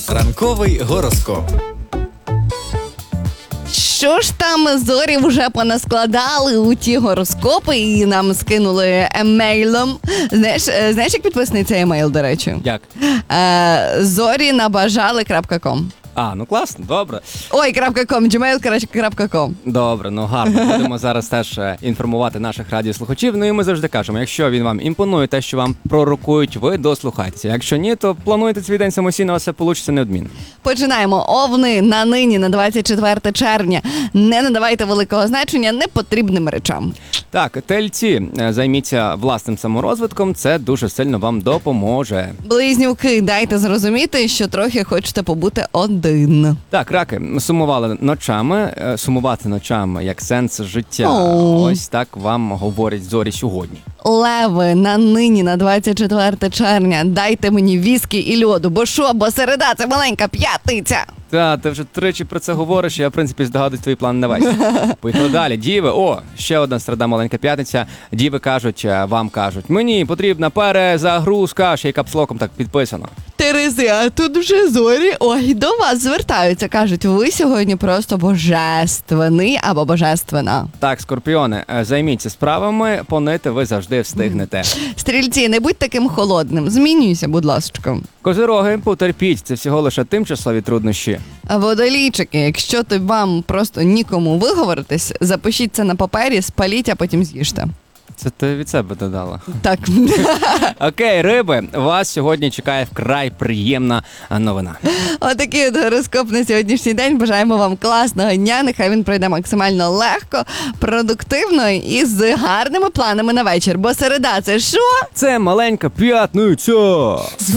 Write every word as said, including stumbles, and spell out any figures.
Ранковий гороскоп. Що ж там зорі вже понаскладали у ті гороскопи і нам скинули емейлом. Знаєш, е, знаєш, як підписаний цей емейл, до речі? Як? Е, зорі набажали крапка ком. А, ну класно, добре. Ой, крапка ком, джемейл крапка ком. Добре, ну гарно. Будемо зараз теж е, інформувати наших радіослухачів. Ну і ми завжди кажемо, якщо він вам імпонує, те, що вам пророкують, ви дослухайтеся. Якщо ні, то плануйте свій день самостійно, а все вийде неодмінно. Починаємо. Овни на нині, на двадцять четверте червня. Не надавайте великого значення непотрібним речам. Так, тельці, е, займіться власним саморозвитком, це дуже сильно вам допоможе. Близнюки, дайте зрозуміти, що трохи хочете побути один. Так, раки, сумували ночами, е, сумувати ночами як сенс життя. О. Ось так вам говорять зорі сьогодні. Леви, на нині, на двадцять четверте червня. Дайте мені віскі і льоду, бо що, бо середа – це маленька п'ятниця. Та, ти вже тричі про це говориш, я, в принципі, здогадуюсь твої плани на весь. Поїхали далі. Діви, о, ще одна середа, маленька п'ятниця. Діви кажуть, вам кажуть, мені потрібна перезагрузка, ще й капслоком так підписано. Терези, а тут вже зорі, ой, до вас звертаються. Кажуть, ви сьогодні просто божественний або божественна. Так, скорпіони, е, займіться справами, понити ви завжди встигнете. Стрільці, не будь таким холодним, змінюйся, будь ласка. Козироги, потерпіть, це всього лише тимчасові труднощі. А водолійчики, якщо то вам просто нікому виговоритись, запишіть це на папері, спаліть, а потім з'їжте. Це ти від себе додала. Так. Окей, риби, вас сьогодні чекає вкрай приємна новина. Отакий от гороскоп на сьогоднішній день. Бажаємо вам класного дня. Нехай він пройде максимально легко, продуктивно і з гарними планами на вечір. Бо середа – це що? Це маленька п'ятниця!